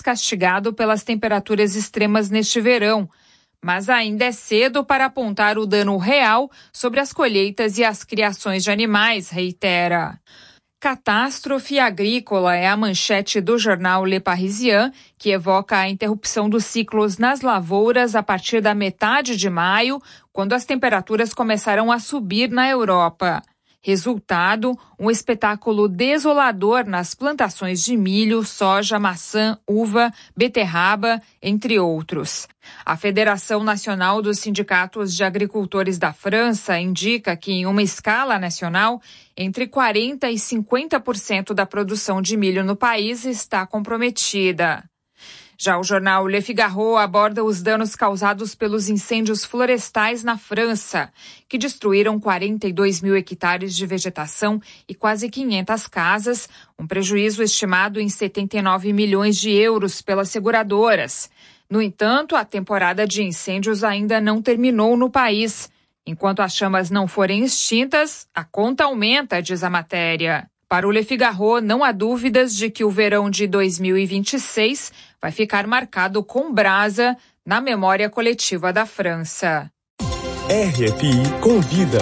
castigado pelas temperaturas extremas neste verão. Mas ainda é cedo para apontar o dano real sobre as colheitas e as criações de animais, reitera. Catástrofe agrícola é a manchete do jornal Le Parisien, que evoca a interrupção dos ciclos nas lavouras a partir da metade de maio, quando as temperaturas começaram a subir na Europa. Resultado, um espetáculo desolador nas plantações de milho, soja, maçã, uva, beterraba, entre outros. A Federação Nacional dos Sindicatos de Agricultores da França indica que, em uma escala nacional, entre 40% e 50% da produção de milho no país está comprometida. Já o jornal Le Figaro aborda os danos causados pelos incêndios florestais na França, que destruíram 42 mil hectares de vegetação e quase 500 casas, um prejuízo estimado em 79 milhões de euros pelas seguradoras. No entanto, a temporada de incêndios ainda não terminou no país. Enquanto as chamas não forem extintas, a conta aumenta, diz a matéria. Para o Le Figaro, não há dúvidas de que o verão de 2026 vai ficar marcado com brasa na memória coletiva da França. RFI Convida.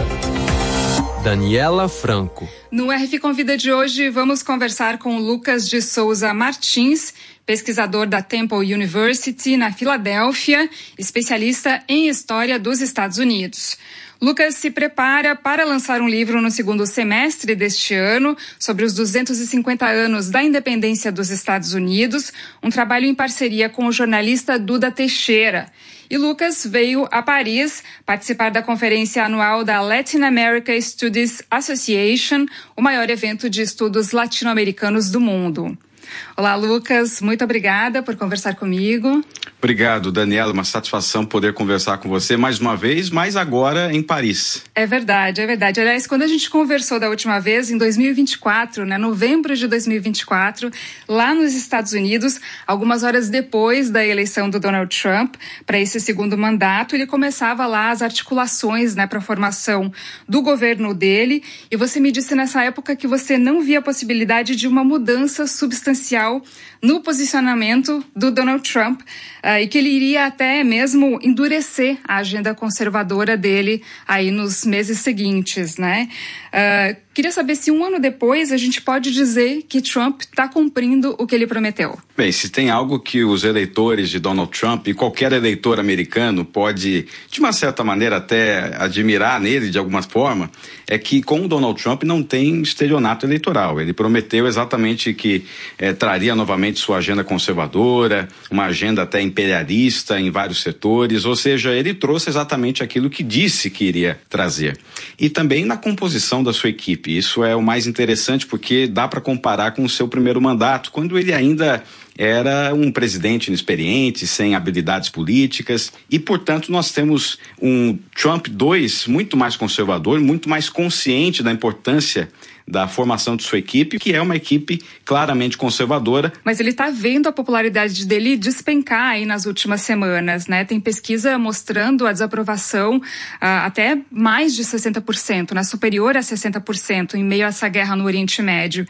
Daniela Franco. No RFI Convida de hoje, vamos conversar com Lucas de Souza Martins, pesquisador da Temple University, na Filadélfia, especialista em História dos Estados Unidos. Lucas se prepara para lançar um livro no segundo semestre deste ano sobre os 250 anos da independência dos Estados Unidos, um trabalho em parceria com o jornalista Duda Teixeira. E Lucas veio a Paris participar da conferência anual da Latin America Studies Association, o maior evento de estudos latino-americanos do mundo. Olá, Lucas, muito obrigada por conversar comigo. Obrigado, Daniela, uma satisfação poder conversar com você mais uma vez, mas agora em Paris. É verdade, é verdade. Aliás, quando a gente conversou da última vez, em 2024, novembro de 2024, lá nos Estados Unidos, algumas horas depois da eleição do Donald Trump para esse segundo mandato, ele começava lá as articulações para a formação do governo dele, e você me disse nessa época que você não via a possibilidade de uma mudança substancial no posicionamento do Donald Trump, e que ele iria até mesmo endurecer a agenda conservadora dele aí nos meses seguintes, né? Queria saber se um ano depois a gente pode dizer que Trump está cumprindo o que ele prometeu. Bem, se tem algo que os eleitores de Donald Trump e qualquer eleitor americano pode, de uma certa maneira, até admirar nele de alguma forma, é que com o Donald Trump não tem estelionato eleitoral. Ele prometeu exatamente que traria novamente sua agenda conservadora, uma agenda até imperialista em vários setores, ou seja, ele trouxe exatamente aquilo que disse que iria trazer. E também na composição da sua equipe. Isso é o mais interessante porque dá para comparar com o seu primeiro mandato, quando ele ainda era um presidente inexperiente, sem habilidades políticas, e, portanto, nós temos um Trump 2 muito mais conservador, muito mais consciente da importância da formação de sua equipe, que é uma equipe claramente conservadora. Mas ele está vendo a popularidade dele despencar aí nas últimas semanas, né? Tem pesquisa mostrando a desaprovação até mais de 60%, superior a 60% em meio a essa guerra no Oriente Médio.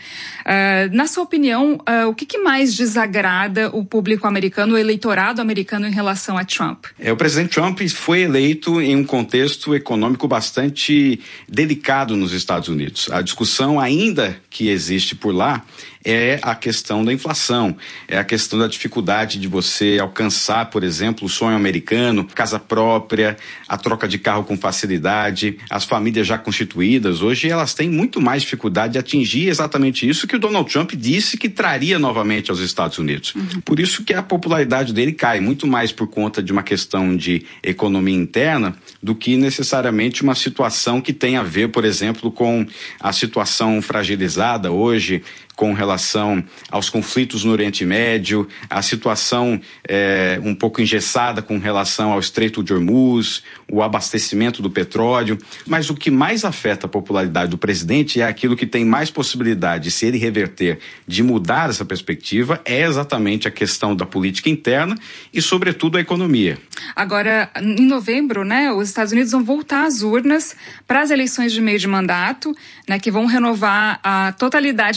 Na sua opinião, o que mais desagrada o público americano, o eleitorado americano em relação a Trump? O presidente Trump foi eleito em um contexto econômico bastante delicado nos Estados Unidos. A discussão ainda que existe por lá é a questão da inflação, é a questão da dificuldade de você alcançar, por exemplo, o sonho americano, casa própria, a troca de carro com facilidade, as famílias já constituídas, hoje elas têm muito mais dificuldade de atingir exatamente isso que o Donald Trump disse que traria novamente aos Estados Unidos. Por isso que a popularidade dele cai, muito mais por conta de uma questão de economia interna do que necessariamente uma situação que tem a ver, por exemplo, com a situação fragilizada hoje, com relação aos conflitos no Oriente Médio, a situação um pouco engessada com relação ao Estreito de Hormuz, o abastecimento do petróleo. Mas o que mais afeta a popularidade do presidente é aquilo que tem mais possibilidade, se ele reverter, de mudar essa perspectiva, é exatamente a questão da política interna e, sobretudo, a economia. Agora, em novembro, os Estados Unidos vão voltar às urnas para as eleições de meio de mandato, que vão renovar a totalidade da Câmara de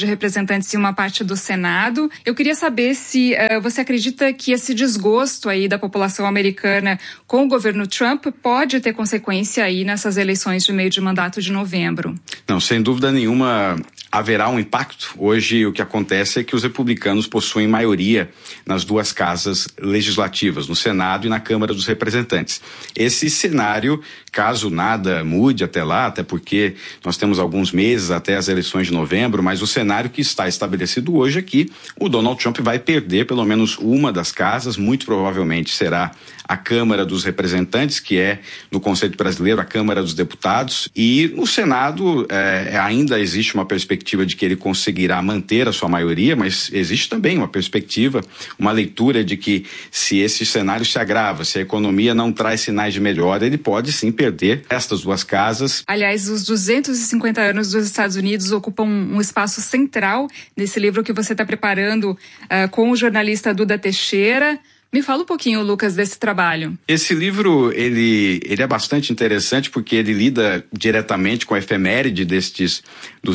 de Representantes e uma parte do Senado. Eu queria saber se você acredita que esse desgosto aí da população americana com o governo Trump pode ter consequência aí nessas eleições de meio de mandato de novembro. Não, sem dúvida nenhuma haverá um impacto. Hoje o que acontece é que os republicanos possuem maioria nas duas casas legislativas, no Senado e na Câmara dos Representantes. Esse cenário, caso nada mude até lá, até porque nós temos alguns meses até as eleições de novembro, mas o cenário que está estabelecido hoje é que o Donald Trump vai perder pelo menos uma das casas, muito provavelmente será a Câmara dos Representantes, que é, no conceito brasileiro, a Câmara dos Deputados, e no Senado ainda existe uma perspectiva de que ele conseguirá manter a sua maioria, mas existe também uma perspectiva, uma leitura de que se esse cenário se agrava, se a economia não traz sinais de melhora, ele pode sim perder estas duas casas. Aliás, os 250 anos dos Estados Unidos ocupam um espaço central nesse livro que você está preparando com o jornalista Duda Teixeira. Me fala um pouquinho, Lucas, desse trabalho. Esse livro, ele é bastante interessante porque ele lida diretamente com a efeméride destes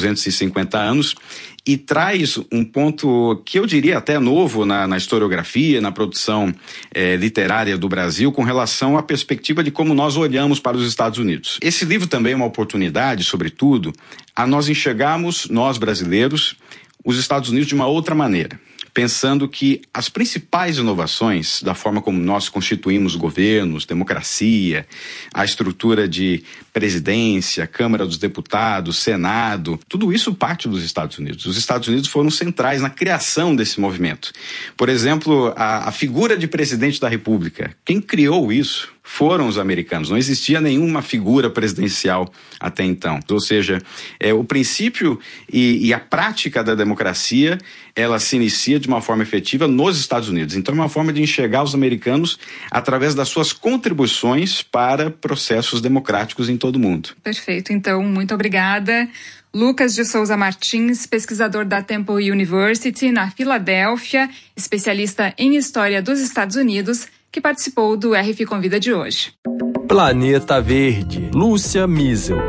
250 anos e traz um ponto que eu diria até novo na historiografia, na produção literária do Brasil, com relação à perspectiva de como nós olhamos para os Estados Unidos. Esse livro também é uma oportunidade, sobretudo, a nós enxergarmos, nós brasileiros, os Estados Unidos de uma outra maneira, pensando que as principais inovações da forma como nós constituímos governos, democracia, a estrutura de presidência, Câmara dos Deputados, Senado, tudo isso parte dos Estados Unidos. Os Estados Unidos foram centrais na criação desse movimento. Por exemplo, a figura de presidente da República, quem criou isso foram os americanos. Não existia nenhuma figura presidencial até então. Ou seja, o princípio e a prática da democracia, ela se inicia de uma forma efetiva nos Estados Unidos. Então é uma forma de enxergar os americanos através das suas contribuições para processos democráticos em todo o mundo. Perfeito. Então, muito obrigada. Lucas de Souza Martins, pesquisador da Temple University, na Filadélfia, especialista em História dos Estados Unidos, que participou do RFI Convida de hoje. Planeta Verde, Lúcia Miesel.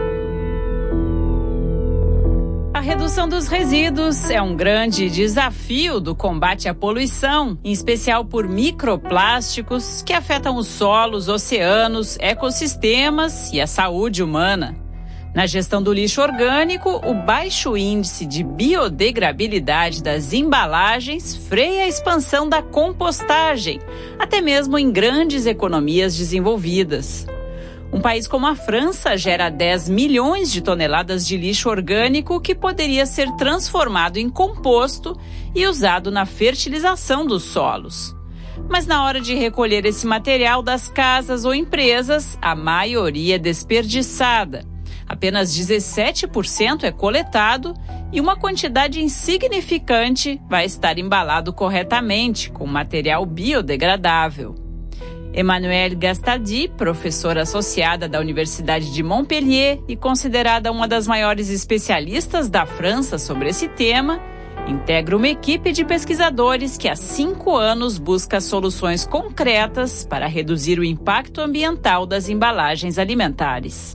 A redução dos resíduos é um grande desafio do combate à poluição, em especial por microplásticos que afetam os solos, oceanos, ecossistemas e a saúde humana. Na gestão do lixo orgânico, o baixo índice de biodegradabilidade das embalagens freia a expansão da compostagem, até mesmo em grandes economias desenvolvidas. Um país como a França gera 10 milhões de toneladas de lixo orgânico que poderia ser transformado em composto e usado na fertilização dos solos. Mas na hora de recolher esse material das casas ou empresas, a maioria é desperdiçada. Apenas 17% é coletado e uma quantidade insignificante vai estar embalado corretamente com material biodegradável. Emmanuelle Gastaldi, professora associada da Universidade de Montpellier e considerada uma das maiores especialistas da França sobre esse tema, integra uma equipe de pesquisadores que há 5 anos busca soluções concretas para reduzir o impacto ambiental das embalagens alimentares.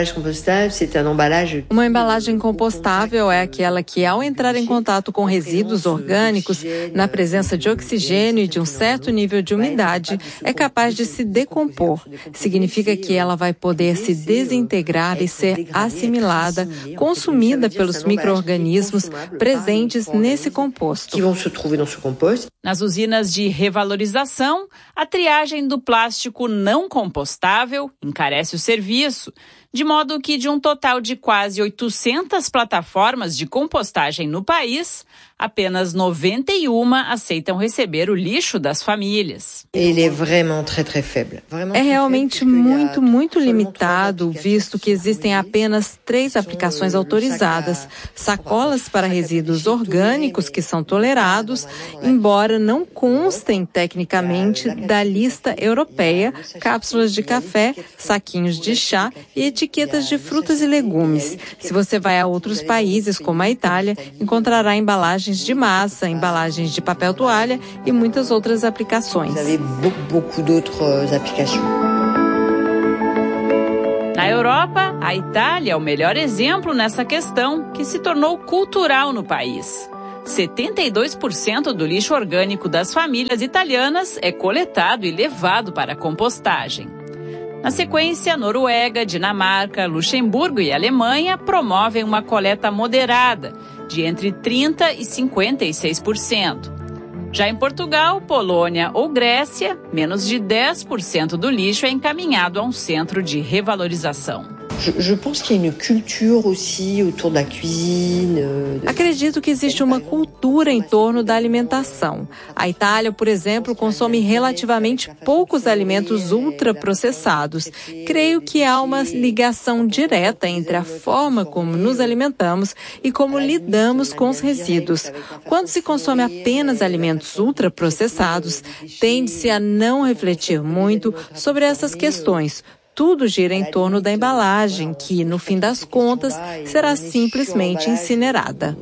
Uma embalagem compostável é aquela que, ao entrar em contato com resíduos orgânicos, na presença de oxigênio e de um certo nível de umidade, é capaz de se decompor. Significa que ela vai poder se desintegrar e ser assimilada, consumida pelos micro-organismos presentes nesse composto. Nas usinas de revalorização, a triagem do plástico não compostável encarece o serviço, de modo que de um total de quase 800 plataformas de compostagem no país, apenas 91 aceitam receber o lixo das famílias. É realmente muito limitado, visto que existem apenas 3 aplicações autorizadas, sacolas para resíduos orgânicos que são tolerados, embora não constem tecnicamente da lista europeia, cápsulas de café, saquinhos de chá e etiquetas de frutas e legumes. Se você vai a outros países, como a Itália, encontrará embalagens de massa, embalagens de papel toalha e muitas outras aplicações. Na Na Europa, a Itália é o melhor exemplo nessa questão, que se tornou cultural no país. 72% do lixo orgânico das famílias italianas é coletado e levado para a compostagem. Na sequência, Noruega, Dinamarca, Luxemburgo e Alemanha promovem uma coleta moderada, de entre 30% e 56%. Já em Portugal, Polônia ou Grécia, menos de 10% do lixo é encaminhado a um centro de revalorização. Acredito que existe uma cultura em torno da alimentação. A Itália, por exemplo, consome relativamente poucos alimentos ultraprocessados. Creio que há uma ligação direta entre a forma como nos alimentamos e como lidamos com os resíduos. Quando se consome apenas alimentos ultraprocessados, tende-se a não refletir muito sobre essas questões. Tudo gira em torno da embalagem, que, no fim das contas, será simplesmente incinerada.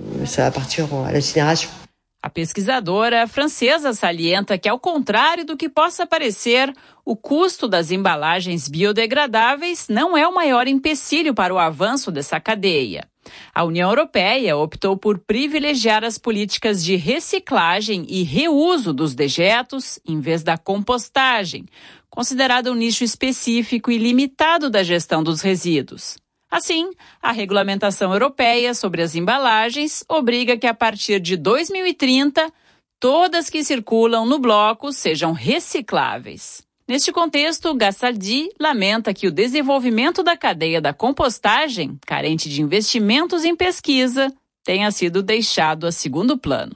A pesquisadora francesa salienta que, ao contrário do que possa parecer, o custo das embalagens biodegradáveis não é o maior empecilho para o avanço dessa cadeia. A União Europeia optou por privilegiar as políticas de reciclagem e reuso dos dejetos em vez da compostagem, considerado um nicho específico e limitado da gestão dos resíduos. Assim, a regulamentação europeia sobre as embalagens obriga que, a partir de 2030, todas que circulam no bloco sejam recicláveis. Neste contexto, Gastaldi lamenta que o desenvolvimento da cadeia da compostagem, carente de investimentos em pesquisa, tenha sido deixado a segundo plano.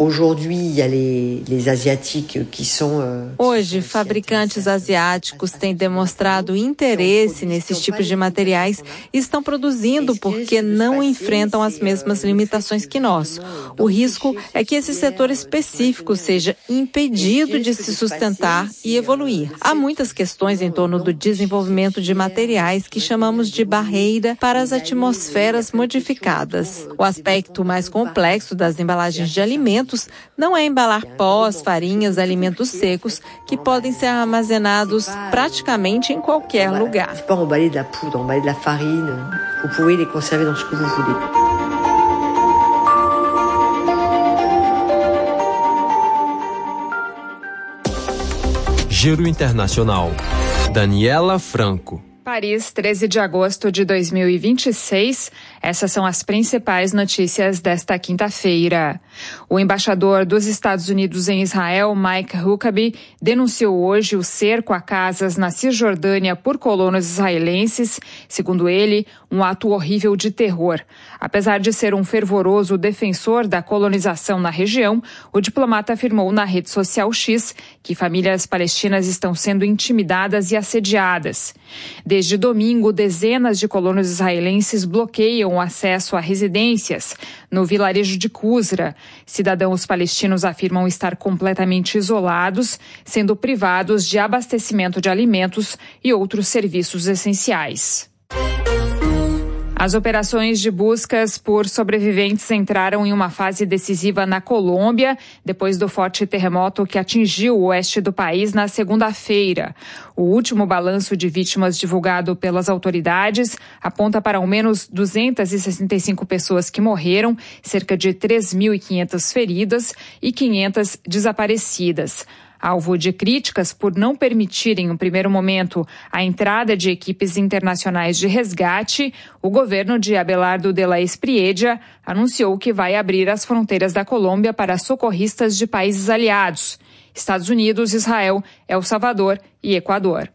Hoje, fabricantes asiáticos têm demonstrado interesse nesses tipos de materiais e estão produzindo porque não enfrentam as mesmas limitações que nós. O risco é que esse setor específico seja impedido de se sustentar e evoluir. Há muitas questões em torno do desenvolvimento de materiais que chamamos de barreira para as atmosferas modificadas. O aspecto mais complexo das embalagens de alimentos não é embalar pós, farinhas, alimentos secos, que podem ser armazenados praticamente em qualquer lugar. Pas emballer de la poudre, emballer de la farine. Vous pouvez les conserver dans ce que vous voulez. Giro Internacional. Daniela Franco. Paris, 13 de agosto de 2026. Essas são as principais notícias desta quinta-feira. O embaixador dos Estados Unidos em Israel, Mike Huckabee, denunciou hoje o cerco a casas na Cisjordânia por colonos israelenses, segundo ele, um ato horrível de terror. Apesar de ser um fervoroso defensor da colonização na região, o diplomata afirmou na rede social X que famílias palestinas estão sendo intimidadas e assediadas. Desde domingo, dezenas de colonos israelenses bloqueiam o acesso a residências no vilarejo de Kusra. Cidadãos palestinos afirmam estar completamente isolados, sendo privados de abastecimento de alimentos e outros serviços essenciais. As operações de buscas por sobreviventes entraram em uma fase decisiva na Colômbia, depois do forte terremoto que atingiu o oeste do país na segunda-feira. O último balanço de vítimas divulgado pelas autoridades aponta para ao menos 265 pessoas que morreram, cerca de 3.500 feridas e 500 desaparecidas. Alvo de críticas por não permitirem, no primeiro momento, a entrada de equipes internacionais de resgate, o governo de Abelardo de la Espriella anunciou que vai abrir as fronteiras da Colômbia para socorristas de países aliados: Estados Unidos, Israel, El Salvador e Equador.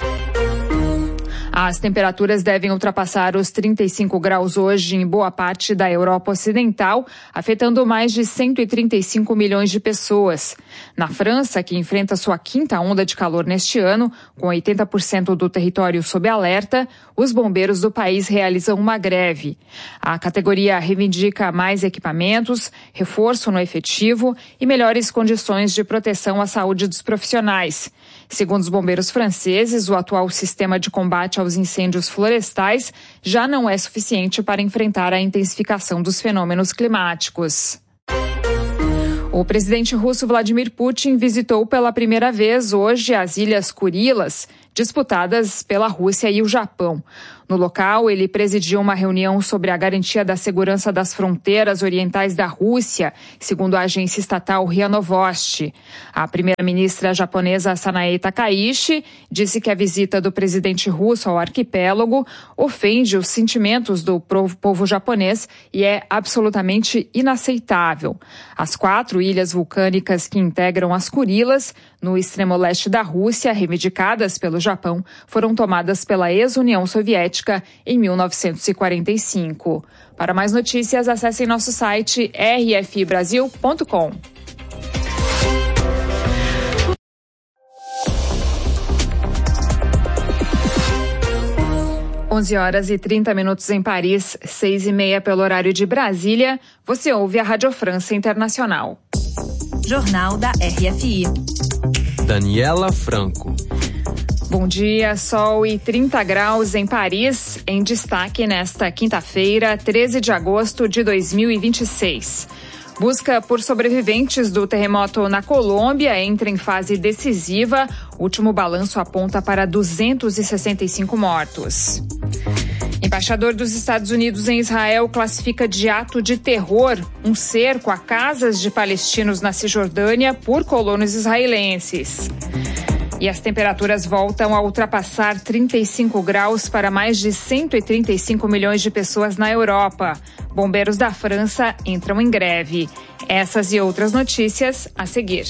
As temperaturas devem ultrapassar os 35 graus hoje em boa parte da Europa Ocidental, afetando mais de 135 milhões de pessoas. Na França, que enfrenta sua quinta onda de calor neste ano, com 80% do território sob alerta, os bombeiros do país realizam uma greve. A categoria reivindica mais equipamentos, reforço no efetivo e melhores condições de proteção à saúde dos profissionais. Segundo os bombeiros franceses, o atual sistema de combate aos incêndios florestais já não é suficiente para enfrentar a intensificação dos fenômenos climáticos. O presidente russo Vladimir Putin visitou pela primeira vez hoje as Ilhas Kurilas, disputadas pela Rússia e o Japão. No local, ele presidiu uma reunião sobre a garantia da segurança das fronteiras orientais da Rússia, segundo a agência estatal RIA Novosti. A primeira-ministra japonesa Sanae Takaichi disse que a visita do presidente russo ao arquipélago ofende os sentimentos do povo japonês e é absolutamente inaceitável. As 4 ilhas vulcânicas que integram as Kurilas, no extremo leste da Rússia, reivindicadas pelo Japão, foram tomadas pela ex-União Soviética em 1945. Para mais notícias, acessem nosso site rfibrasil.com. 11h30 em Paris, 6h30 pelo horário de Brasília. Você ouve a Rádio França Internacional. Jornal da RFI. Daniela Franco. Bom dia, sol e 30 graus em Paris, em destaque nesta quinta-feira, 13 de agosto de 2026. Busca por sobreviventes do terremoto na Colômbia entra em fase decisiva. O último balanço aponta para 265 mortos. Embaixador dos Estados Unidos em Israel classifica de ato de terror um cerco a casas de palestinos na Cisjordânia por colonos israelenses. E as temperaturas voltam a ultrapassar 35 graus para mais de 135 milhões de pessoas na Europa. Bombeiros da França entram em greve. Essas e outras notícias a seguir.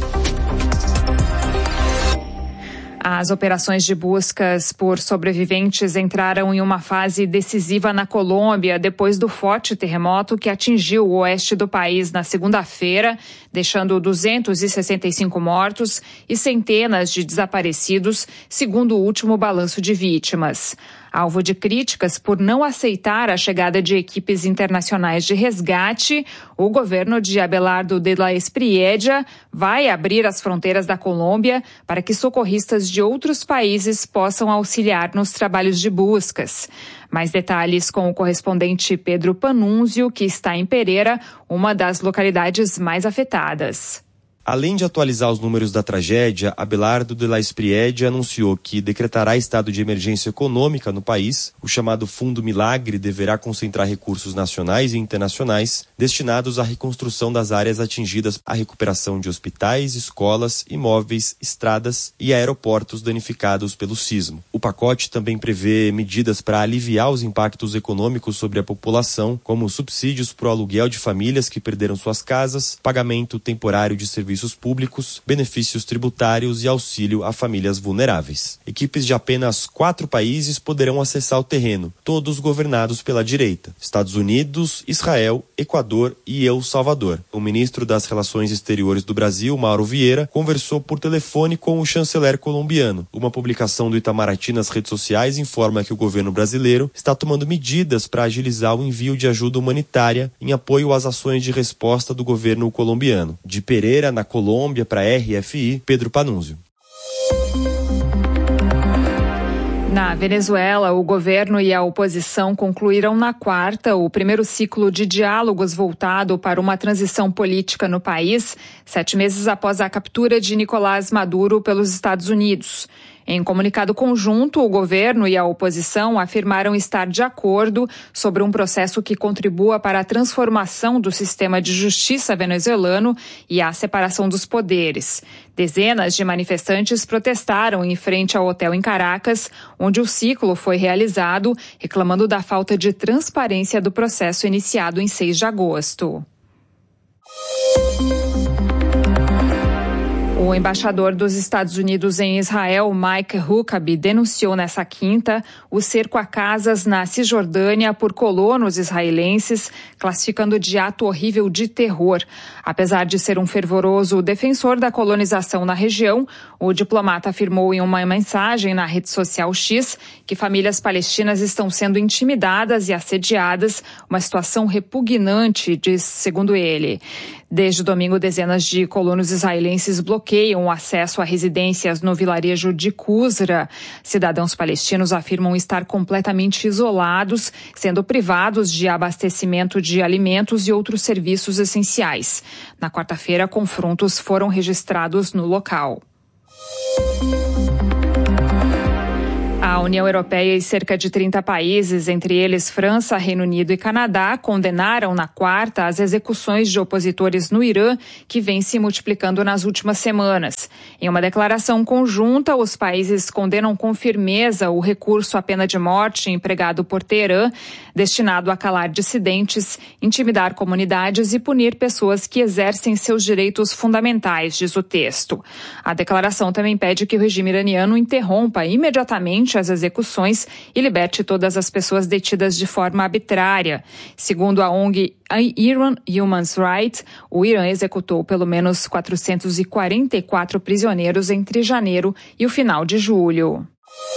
As operações de buscas por sobreviventes entraram em uma fase decisiva na Colômbia depois do forte terremoto que atingiu o oeste do país na segunda-feira, deixando 265 mortos e centenas de desaparecidos, segundo o último balanço de vítimas. Alvo de críticas por não aceitar a chegada de equipes internacionais de resgate, o governo de Abelardo de la Espriella vai abrir as fronteiras da Colômbia para que socorristas de outros países possam auxiliar nos trabalhos de buscas. Mais detalhes com o correspondente Pedro Panunzio, que está em Pereira, uma das localidades mais afetadas. Além de atualizar os números da tragédia, Abelardo de la Espriella anunciou que decretará estado de emergência econômica no país. O chamado Fundo Milagre deverá concentrar recursos nacionais e internacionais destinados à reconstrução das áreas atingidas, à recuperação de hospitais, escolas, imóveis, estradas e aeroportos danificados pelo sismo. O pacote também prevê medidas para aliviar os impactos econômicos sobre a população, como subsídios para o aluguel de famílias que perderam suas casas, pagamento temporário de serviços públicos, benefícios tributários e auxílio a famílias vulneráveis. Equipes de apenas 4 países poderão acessar o terreno, todos governados pela direita: Estados Unidos, Israel, Equador e El Salvador. O ministro das Relações Exteriores do Brasil, Mauro Vieira, conversou por telefone com o chanceler colombiano. Uma publicação do Itamaraty nas redes sociais informa que o governo brasileiro está tomando medidas para agilizar o envio de ajuda humanitária em apoio às ações de resposta do governo colombiano. De Pereira, na Colômbia, para RFI, Pedro Panunzio. Na Venezuela, o governo e a oposição concluíram na quarta o primeiro ciclo de diálogos voltado para uma transição política no país, 7 meses após a captura de Nicolás Maduro pelos Estados Unidos. Em comunicado conjunto, o governo e a oposição afirmaram estar de acordo sobre um processo que contribua para a transformação do sistema de justiça venezuelano e a separação dos poderes. Dezenas de manifestantes protestaram em frente ao hotel em Caracas, onde o ciclo foi realizado, reclamando da falta de transparência do processo iniciado em 6 de agosto. O embaixador dos Estados Unidos em Israel, Mike Huckabee, denunciou nessa quinta o cerco a casas na Cisjordânia por colonos israelenses, classificando de ato horrível de terror. Apesar de ser um fervoroso defensor da colonização na região, o diplomata afirmou em uma mensagem na rede social X que famílias palestinas estão sendo intimidadas e assediadas, uma situação repugnante, segundo ele. Desde domingo, dezenas de colonos israelenses bloqueiam o acesso a residências no vilarejo de Qusra. Cidadãos palestinos afirmam estar completamente isolados, sendo privados de abastecimento de alimentos e outros serviços essenciais. Na quarta-feira, confrontos foram registrados no local. A União Europeia e cerca de 30 países, entre eles França, Reino Unido e Canadá, condenaram na quarta as execuções de opositores no Irã, que vem se multiplicando nas últimas semanas. Em uma declaração conjunta, os países condenam com firmeza o recurso à pena de morte empregado por Teherã, destinado a calar dissidentes, intimidar comunidades e punir pessoas que exercem seus direitos fundamentais, diz o texto. A declaração também pede que o regime iraniano interrompa imediatamente as execuções e liberte todas as pessoas detidas de forma arbitrária. Segundo a ONG Iran Human Rights, o Irã executou pelo menos 444 prisioneiros entre janeiro e o final de julho.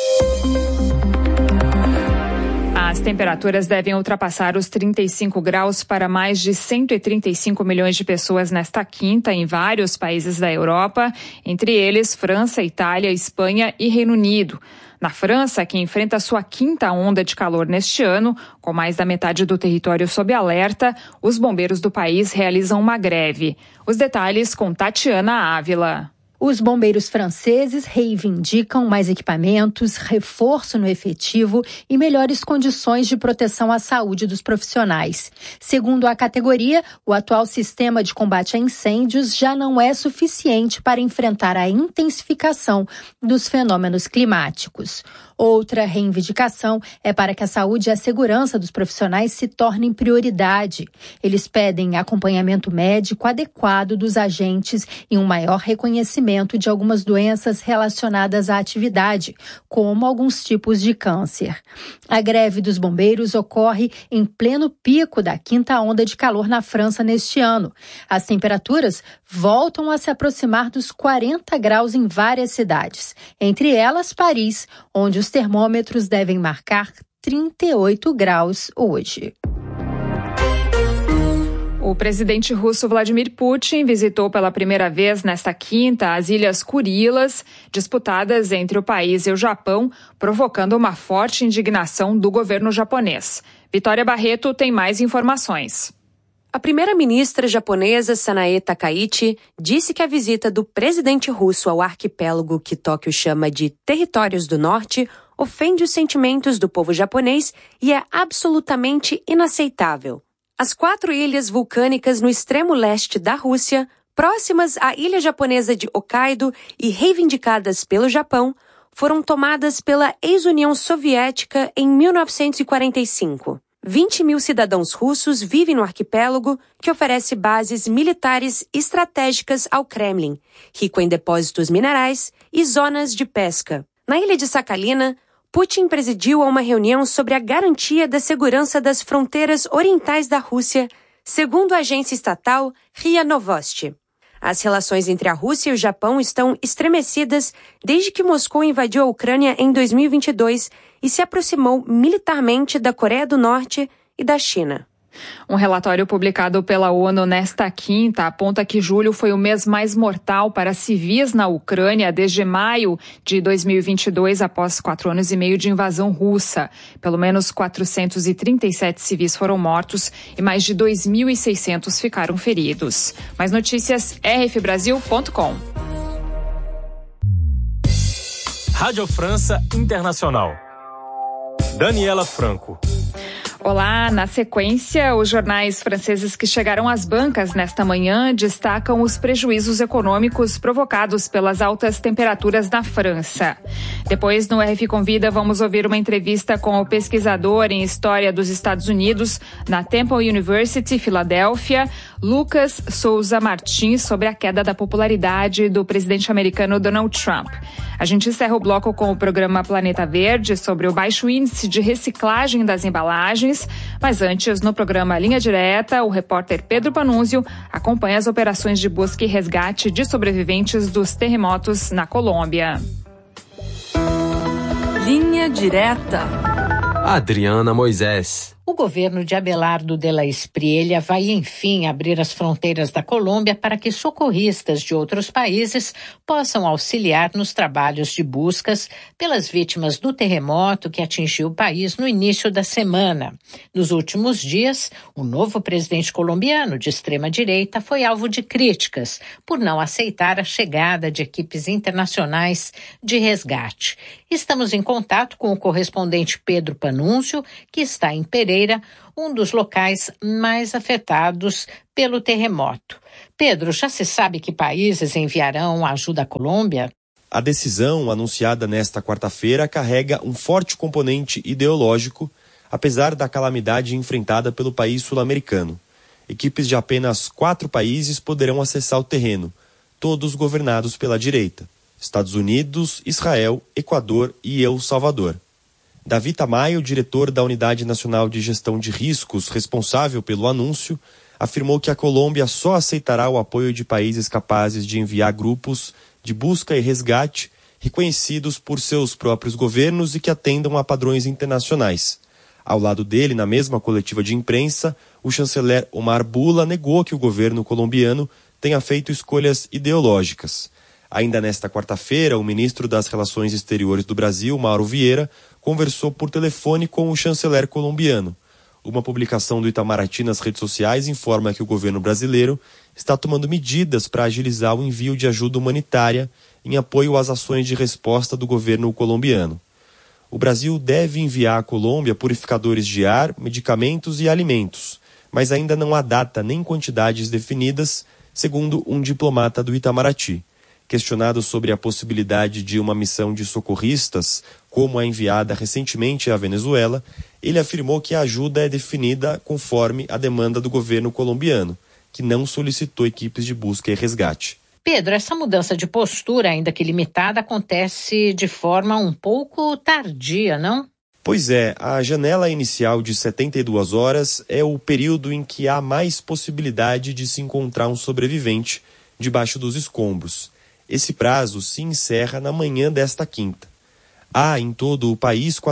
As temperaturas devem ultrapassar os 35 graus para mais de 135 milhões de pessoas nesta quinta em vários países da Europa, entre eles França, Itália, Espanha e Reino Unido. Na França, que enfrenta sua quinta onda de calor neste ano, com mais da metade do território sob alerta, os bombeiros do país realizam uma greve. Os detalhes com Tatiana Ávila. Os bombeiros franceses reivindicam mais equipamentos, reforço no efetivo e melhores condições de proteção à saúde dos profissionais. Segundo a categoria, o atual sistema de combate a incêndios já não é suficiente para enfrentar a intensificação dos fenômenos climáticos. Outra reivindicação é para que a saúde e a segurança dos profissionais se tornem prioridade. Eles pedem acompanhamento médico adequado dos agentes e um maior reconhecimento de algumas doenças relacionadas à atividade, como alguns tipos de câncer. A greve dos bombeiros ocorre em pleno pico da quinta onda de calor na França neste ano. As temperaturas voltam a se aproximar dos 40 graus em várias cidades, entre elas Paris, onde os termômetros devem marcar 38 graus hoje. O presidente russo Vladimir Putin visitou pela primeira vez nesta quinta as Ilhas Kurilas, disputadas entre o país e o Japão, provocando uma forte indignação do governo japonês. Vitória Barreto tem mais informações. A primeira-ministra japonesa Sanae Takaichi disse que a visita do presidente russo ao arquipélago que Tóquio chama de Territórios do Norte ofende os sentimentos do povo japonês e é absolutamente inaceitável. As 4 ilhas vulcânicas no extremo leste da Rússia, próximas à ilha japonesa de Hokkaido e reivindicadas pelo Japão, foram tomadas pela ex-União Soviética em 1945. 20 mil cidadãos russos vivem no arquipélago, que oferece bases militares estratégicas ao Kremlin, rico em depósitos minerais e zonas de pesca. Na ilha de Sakhalina, Putin presidiu a uma reunião sobre a garantia da segurança das fronteiras orientais da Rússia, segundo a agência estatal RIA Novosti. As relações entre a Rússia e o Japão estão estremecidas desde que Moscou invadiu a Ucrânia em 2022 e se aproximou militarmente da Coreia do Norte e da China. Um relatório publicado pela ONU nesta quinta aponta que julho foi o mês mais mortal para civis na Ucrânia desde maio de 2022, após 4 anos e meio de invasão russa. Pelo menos 437 civis foram mortos e mais de 2.600 ficaram feridos. Mais notícias, rfbrasil.com. Rádio França Internacional. Daniela Franco. Olá, na sequência, os jornais franceses que chegaram às bancas nesta manhã destacam os prejuízos econômicos provocados pelas altas temperaturas na França. Depois, no RF Convida, vamos ouvir uma entrevista com o pesquisador em História dos Estados Unidos na Temple University, Filadélfia, Lucas Souza Martins, sobre a queda da popularidade do presidente americano Donald Trump. A gente encerra o bloco com o programa Planeta Verde sobre o baixo índice de reciclagem das embalagens, mas antes, no programa Linha Direta, o repórter Pedro Panunzio acompanha as operações de busca e resgate de sobreviventes dos terremotos na Colômbia. Linha Direta. Adriana Moisés. O governo de Abelardo de la Espriella vai, enfim, abrir as fronteiras da Colômbia para que socorristas de outros países possam auxiliar nos trabalhos de buscas pelas vítimas do terremoto que atingiu o país no início da semana. Nos últimos dias, o novo presidente colombiano de extrema-direita foi alvo de críticas por não aceitar a chegada de equipes internacionais de resgate. Estamos em contato com o correspondente Pedro Panúncio, que está em Pereira, um dos locais mais afetados pelo terremoto. Pedro, já se sabe que países enviarão ajuda à Colômbia? A decisão, anunciada nesta quarta-feira, carrega um forte componente ideológico, apesar da calamidade enfrentada pelo país sul-americano. Equipes de apenas 4 países poderão acessar o terreno, todos governados pela direita: Estados Unidos, Israel, Equador e El Salvador. Davi Tamayo, diretor da Unidade Nacional de Gestão de Riscos, responsável pelo anúncio, afirmou que a Colômbia só aceitará o apoio de países capazes de enviar grupos de busca e resgate reconhecidos por seus próprios governos e que atendam a padrões internacionais. Ao lado dele, na mesma coletiva de imprensa, o chanceler Omar Bula negou que o governo colombiano tenha feito escolhas ideológicas. Ainda nesta quarta-feira, o ministro das Relações Exteriores do Brasil, Mauro Vieira, conversou por telefone com o chanceler colombiano. Uma publicação do Itamaraty nas redes sociais informa que o governo brasileiro está tomando medidas para agilizar o envio de ajuda humanitária em apoio às ações de resposta do governo colombiano. O Brasil deve enviar à Colômbia purificadores de ar, medicamentos e alimentos, mas ainda não há data nem quantidades definidas, segundo um diplomata do Itamaraty. Questionado sobre a possibilidade de uma missão de socorristas, como a enviada recentemente à Venezuela, ele afirmou que a ajuda é definida conforme a demanda do governo colombiano, que não solicitou equipes de busca e resgate. Pedro, essa mudança de postura, ainda que limitada, acontece de forma um pouco tardia, não? Pois é, a janela inicial de 72 horas é o período em que há mais possibilidade de se encontrar um sobrevivente debaixo dos escombros. Esse prazo se encerra na manhã desta quinta. Há em todo o país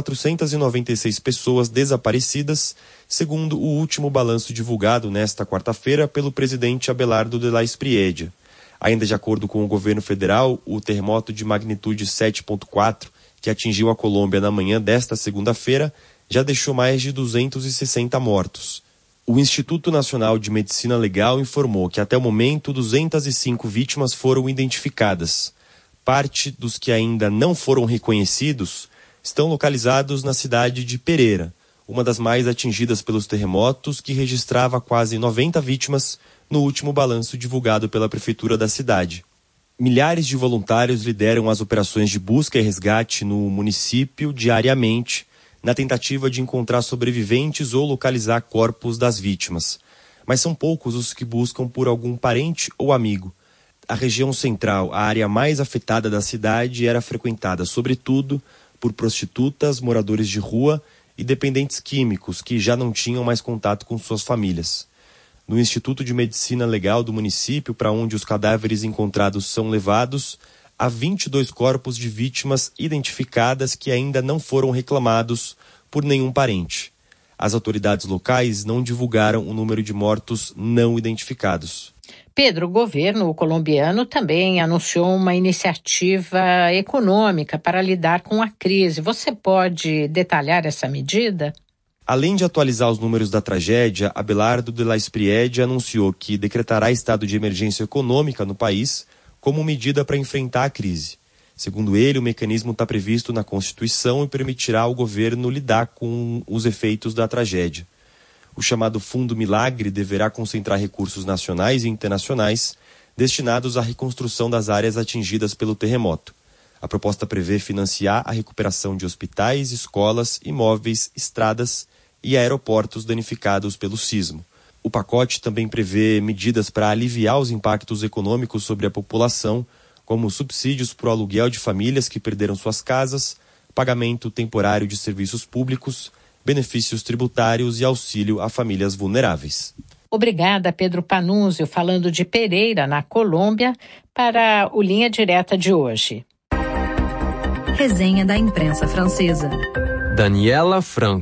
496 pessoas desaparecidas, segundo o último balanço divulgado nesta quarta-feira pelo presidente Abelardo de la Espriella. Ainda de acordo com o governo federal, o terremoto de magnitude 7,4, que atingiu a Colômbia na manhã desta segunda-feira, já deixou mais de 260 mortos. O Instituto Nacional de Medicina Legal informou que até o momento 205 vítimas foram identificadas. Parte dos que ainda não foram reconhecidos estão localizados na cidade de Pereira, uma das mais atingidas pelos terremotos, que registrava quase 90 vítimas no último balanço divulgado pela prefeitura da cidade. Milhares de voluntários lideram as operações de busca e resgate no município diariamente, na tentativa de encontrar sobreviventes ou localizar corpos das vítimas. Mas são poucos os que buscam por algum parente ou amigo. A região central, a área mais afetada da cidade, era frequentada sobretudo por prostitutas, moradores de rua e dependentes químicos que já não tinham mais contato com suas famílias. No Instituto de Medicina Legal do município, para onde os cadáveres encontrados são levados, há 22 corpos de vítimas identificadas que ainda não foram reclamados por nenhum parente. As autoridades locais não divulgaram o número de mortos não identificados. Pedro, o governo colombiano também anunciou uma iniciativa econômica para lidar com a crise. Você pode detalhar essa medida? Além de atualizar os números da tragédia, Abelardo de la Espriella anunciou que decretará estado de emergência econômica no país como medida para enfrentar a crise. Segundo ele, o mecanismo está previsto na Constituição e permitirá ao governo lidar com os efeitos da tragédia. O chamado Fundo Milagre deverá concentrar recursos nacionais e internacionais destinados à reconstrução das áreas atingidas pelo terremoto. A proposta prevê financiar a recuperação de hospitais, escolas, imóveis, estradas e aeroportos danificados pelo sismo. O pacote também prevê medidas para aliviar os impactos econômicos sobre a população, como subsídios para o aluguel de famílias que perderam suas casas, pagamento temporário de serviços públicos, benefícios tributários e auxílio a famílias vulneráveis. Obrigada, Pedro Panúncio, falando de Pereira, na Colômbia, para o Linha Direta de hoje. Resenha da imprensa francesa. Daniela Franco.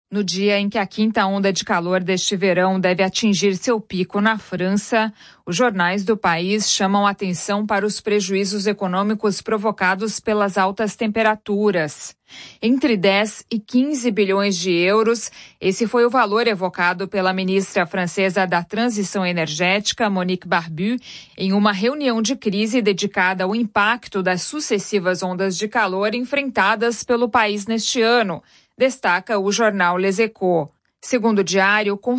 No dia em que a quinta onda de calor deste verão deve atingir seu pico na França, os jornais do país chamam atenção para os prejuízos econômicos provocados pelas altas temperaturas. Entre 10 e 15 bilhões de euros, esse foi o valor evocado pela ministra francesa da Transição Energética, Monique Barbu, em uma reunião de crise dedicada ao impacto das sucessivas ondas de calor enfrentadas pelo país neste ano, destaca o jornal Les Echos. Segundo o diário, com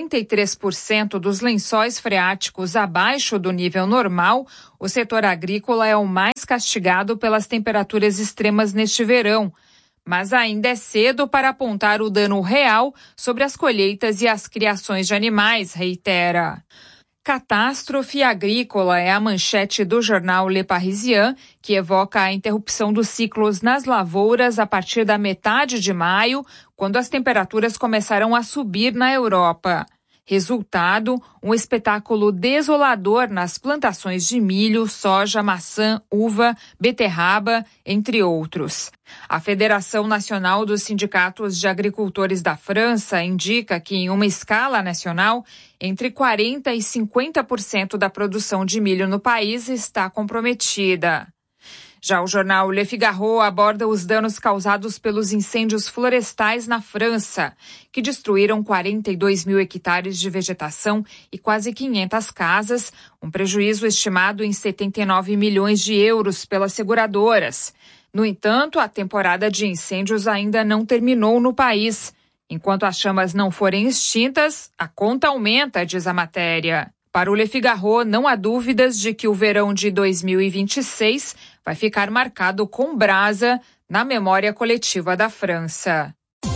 63% dos lençóis freáticos abaixo do nível normal, o setor agrícola é o mais castigado pelas temperaturas extremas neste verão. Mas ainda é cedo para apontar o dano real sobre as colheitas e as criações de animais, reitera. Catástrofe agrícola é a manchete do jornal Le Parisien, que evoca a interrupção dos ciclos nas lavouras a partir da metade de maio, quando as temperaturas começaram a subir na Europa. Resultado, um espetáculo desolador nas plantações de milho, soja, maçã, uva, beterraba, entre outros. A Federação Nacional dos Sindicatos de Agricultores da França indica que, em uma escala nacional, entre 40% e 50% da produção de milho no país está comprometida. Já o jornal Le Figaro aborda os danos causados pelos incêndios florestais na França, que destruíram 42 mil hectares de vegetação e quase 500 casas, um prejuízo estimado em 79 milhões de euros pelas seguradoras. No entanto, a temporada de incêndios ainda não terminou no país. Enquanto as chamas não forem extintas, a conta aumenta, diz a matéria. Para o Le Figaro, não há dúvidas de que o verão de 2026 vai ficar marcado com brasa na memória coletiva da França.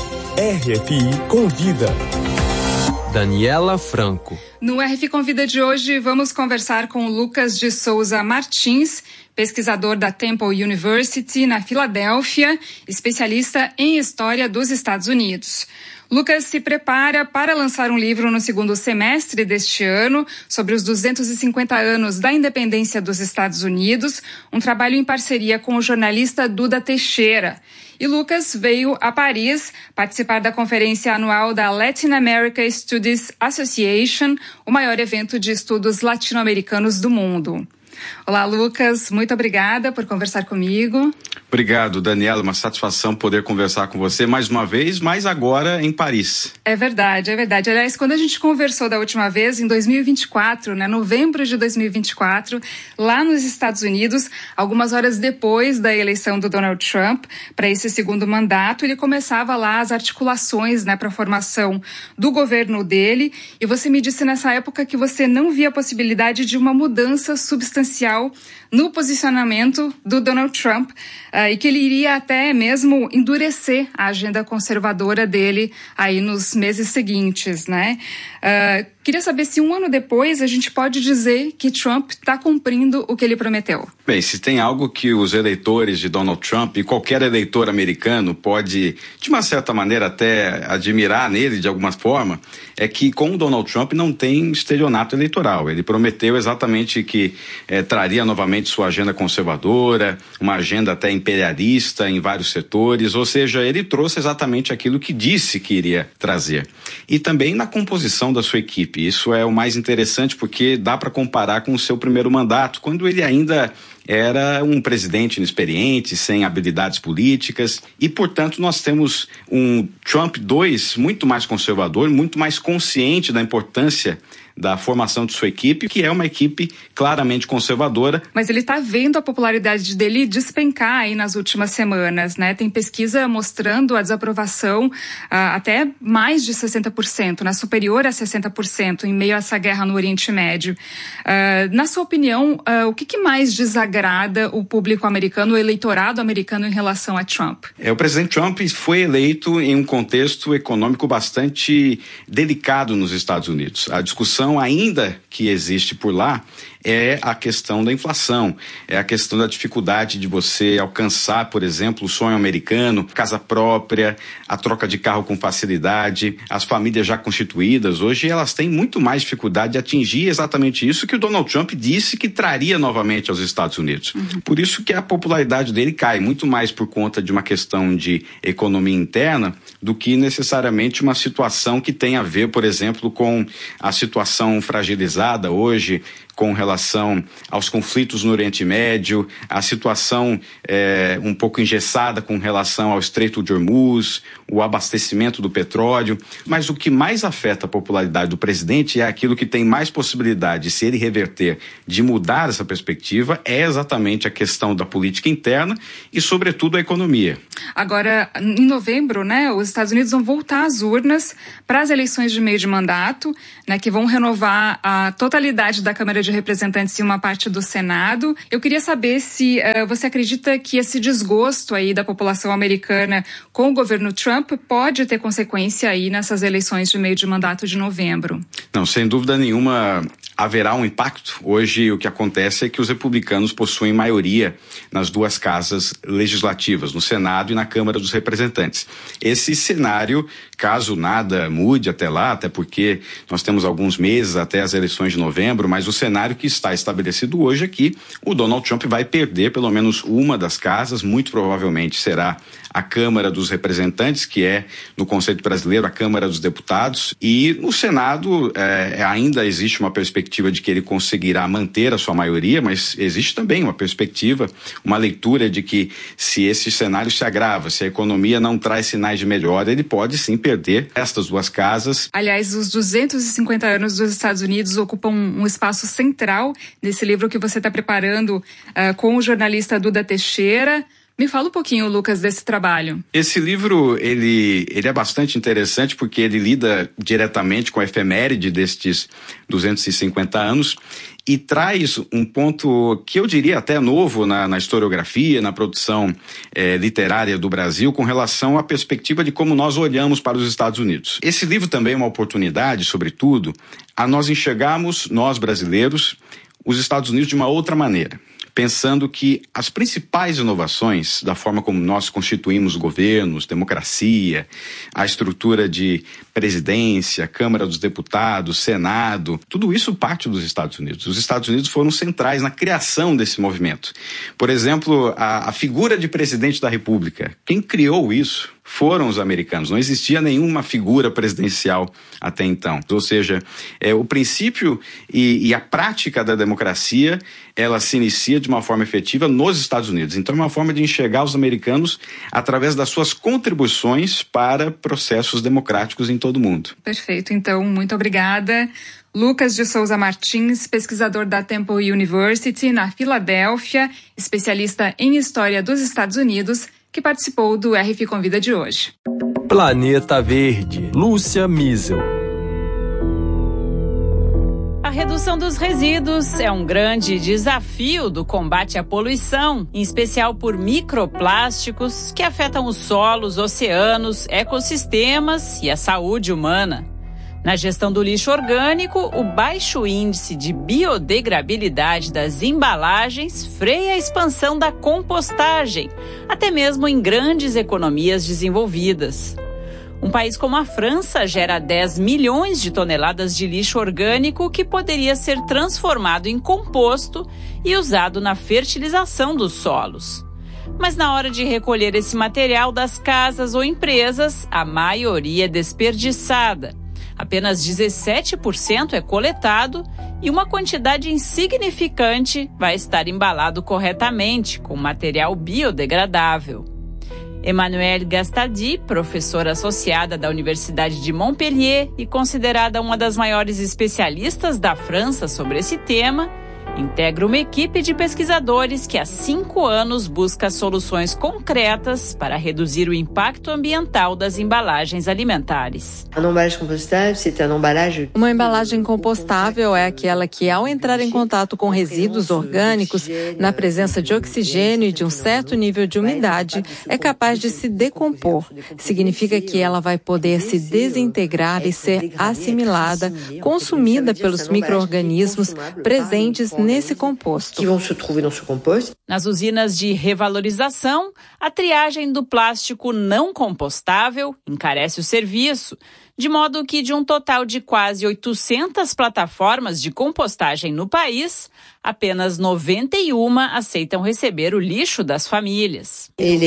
RFI Convida. Daniela Franco. No RFI Convida de hoje, vamos conversar com Lucas de Souza Martins, pesquisador da Temple University, na Filadélfia, especialista em História dos Estados Unidos. Lucas se prepara para lançar um livro no segundo semestre deste ano sobre os 250 anos da independência dos Estados Unidos, um trabalho em parceria com o jornalista Duda Teixeira. E Lucas veio a Paris participar da conferência anual da Latin America Studies Association, o maior evento de estudos latino-americanos do mundo. Olá, Lucas, muito obrigada por conversar comigo. Obrigado, Daniela, uma satisfação poder conversar com você mais uma vez, mas agora em Paris. É verdade, é verdade. Aliás, quando a gente conversou da última vez, em 2024, novembro de 2024, lá nos Estados Unidos, algumas horas depois da eleição do Donald Trump para esse segundo mandato, ele começava lá as articulações, para a formação do governo dele, e você me disse nessa época que você não via a possibilidade de uma mudança substancial no posicionamento do Donald Trump, e que ele iria até mesmo endurecer a agenda conservadora dele aí nos meses seguintes, Queria saber se um ano depois a gente pode dizer que Trump está cumprindo o que ele prometeu. Bem, se tem algo que os eleitores de Donald Trump e qualquer eleitor americano pode, de uma certa maneira, até admirar nele de alguma forma, é que com o Donald Trump não tem estelionato eleitoral. Ele prometeu exatamente que traria novamente sua agenda conservadora, uma agenda até imperialista em vários setores, ou seja, ele trouxe exatamente aquilo que disse que iria trazer. E também na composição da sua equipe. Isso é o mais interessante porque dá para comparar com o seu primeiro mandato, quando ele ainda era um presidente inexperiente, sem habilidades políticas, e, portanto, nós temos um Trump 2 muito mais conservador, muito mais consciente da importância da formação de sua equipe, que é uma equipe claramente conservadora. Mas ele está vendo a popularidade dele despencar aí nas últimas semanas, Tem pesquisa mostrando a desaprovação até mais de 60%, superior a 60% em meio a essa guerra no Oriente Médio. Na sua opinião, o que mais desagrada o público americano, o eleitorado americano em relação a Trump? O presidente Trump foi eleito em um contexto econômico bastante delicado nos Estados Unidos. A discussão ainda que existe por lá é a questão da inflação, é a questão da dificuldade de você alcançar, por exemplo, o sonho americano, casa própria, a troca de carro com facilidade. As famílias já constituídas, hoje elas têm muito mais dificuldade de atingir exatamente isso que o Donald Trump disse que traria novamente aos Estados Unidos. Por isso que a popularidade dele cai, muito mais por conta de uma questão de economia interna do que necessariamente uma situação que tem a ver, por exemplo, com a situação fragilizada hoje com relação aos conflitos no Oriente Médio, a situação um pouco engessada com relação ao Estreito de Hormuz, o abastecimento do petróleo. Mas o que mais afeta a popularidade do presidente é aquilo que tem mais possibilidade, se ele reverter, de mudar essa perspectiva, é exatamente a questão da política interna e, sobretudo, a economia. Agora, em novembro, né, os Estados Unidos vão voltar às urnas para as eleições de meio de mandato, né, que vão renovar a totalidade da Câmara de Representantes e uma parte do Senado. Eu queria saber se você acredita que esse desgosto aí da população americana com o governo Trump pode ter consequência aí nessas eleições de meio de mandato de novembro. Não, sem dúvida nenhuma haverá um impacto. Hoje o que acontece é que os republicanos possuem maioria nas duas casas legislativas, no Senado e na Câmara dos Representantes. Esse cenário, caso nada mude até lá, até porque nós temos alguns meses até as eleições de novembro, mas o cenário que está estabelecido hoje é que o Donald Trump vai perder pelo menos uma das casas, muito provavelmente será a Câmara dos Representantes, que é, no conceito brasileiro, a Câmara dos Deputados, e no Senado ainda existe uma perspectiva de que ele conseguirá manter a sua maioria, mas existe também uma perspectiva, uma leitura de que se esse cenário se agrava, se a economia não traz sinais de melhora, ele pode sim perder estas duas casas. Aliás, os 250 anos dos Estados Unidos ocupam um espaço central nesse livro que você está preparando com o jornalista Duda Teixeira. Me fala um pouquinho, Lucas, desse trabalho. Esse livro, ele é bastante interessante porque ele lida diretamente com a efeméride destes 250 anos e traz um ponto que eu diria até novo na historiografia, na produção literária do Brasil, com relação à perspectiva de como nós olhamos para os Estados Unidos. Esse livro também é uma oportunidade, sobretudo, a nós enxergarmos, nós brasileiros, os Estados Unidos de uma outra maneira, pensando que as principais inovações da forma como nós constituímos governos, democracia, a estrutura de presidência, Câmara dos Deputados, Senado, tudo isso parte dos Estados Unidos. Os Estados Unidos foram centrais na criação desse movimento. Por exemplo, a figura de presidente da República, quem criou isso foram os americanos. Não existia nenhuma figura presidencial até então. Ou seja, o princípio e a prática da democracia, ela se inicia de uma forma efetiva nos Estados Unidos. Então é uma forma de enxergar os americanos através das suas contribuições para processos democráticos em todo o mundo. Perfeito. Então, muito obrigada. Lucas de Souza Martins, pesquisador da Temple University, na Filadélfia, especialista em História dos Estados Unidos, que participou do RF Convida de hoje. Planeta Verde, Lúcia Miesel. A redução dos resíduos é um grande desafio do combate à poluição, em especial por microplásticos que afetam os solos, oceanos, ecossistemas e a saúde humana. Na gestão do lixo orgânico, o baixo índice de biodegradabilidade das embalagens freia a expansão da compostagem, até mesmo em grandes economias desenvolvidas. Um país como a França gera 10 milhões de toneladas de lixo orgânico que poderia ser transformado em composto e usado na fertilização dos solos. Mas na hora de recolher esse material das casas ou empresas, a maioria é desperdiçada. Apenas 17% é coletado e uma quantidade insignificante vai estar embalado corretamente com material biodegradável. Emmanuelle Gastaldi, professora associada da Universidade de Montpellier e considerada uma das maiores especialistas da França sobre esse tema, integra uma equipe de pesquisadores que há 5 anos busca soluções concretas para reduzir o impacto ambiental das embalagens alimentares. Uma embalagem compostável é aquela que, ao entrar em contato com resíduos orgânicos, na presença de oxigênio e de um certo nível de umidade, é capaz de se decompor. Significa que ela vai poder se desintegrar e ser assimilada, consumida pelos micro-organismos presentes nesse composto. Nas usinas de revalorização, a triagem do plástico não compostável encarece o serviço, de modo que de um total de quase 800 plataformas de compostagem no país, apenas 91 aceitam receber o lixo das famílias.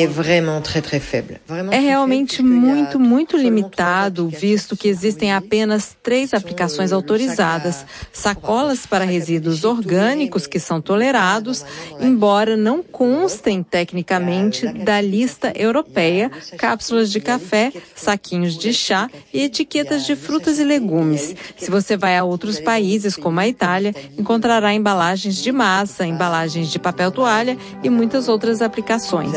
É realmente muito limitado, visto que existem apenas 3 aplicações autorizadas. Sacolas para resíduos orgânicos que são tolerados, embora não constem tecnicamente da lista europeia, cápsulas de café, saquinhos de chá e etiquetas de frutas e legumes. Se você vai a outros países, como a Itália, encontrará embalagens de massa, embalagens de papel toalha e muitas outras aplicações.